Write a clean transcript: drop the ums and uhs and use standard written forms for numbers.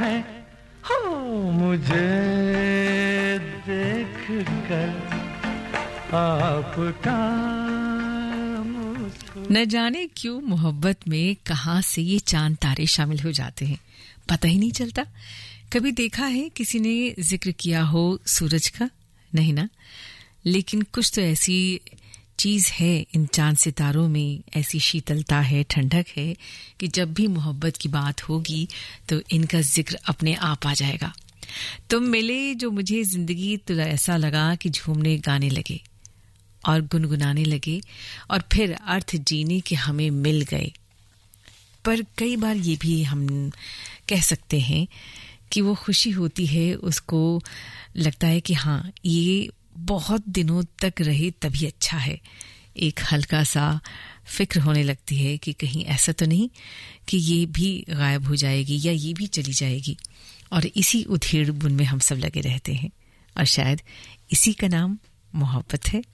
है हो मुझे देख कर आपका न जाने क्यों मोहब्बत में कहां से ये चांद तारे शामिल हो जाते हैं, पता ही नहीं चलता। कभी देखा है किसी ने जिक्र किया हो सूरज का? नहीं ना, लेकिन कुछ तो ऐसी चीज है इन चांद सितारों में, ऐसी शीतलता है, ठंडक है कि जब भी मोहब्बत की बात होगी तो इनका जिक्र अपने आप आ जाएगा। तुम मिले जो मुझे जिंदगी तो ऐसा लगा कि झूमने गाने लगे और गुनगुनाने लगे और फिर अर्थ जीने के हमें मिल गए। पर कई बार ये भी हम कह सकते हैं कि वो खुशी होती है, उसको लगता है कि हाँ ये बहुत दिनों तक रहे तभी अच्छा है। एक हल्का सा फिक्र होने लगती है कि कहीं ऐसा तो नहीं कि ये भी गायब हो जाएगी या ये भी चली जाएगी। और इसी उधेड़ बुन में हम सब लगे रहते हैं और शायद इसी का नाम मोहब्बत है।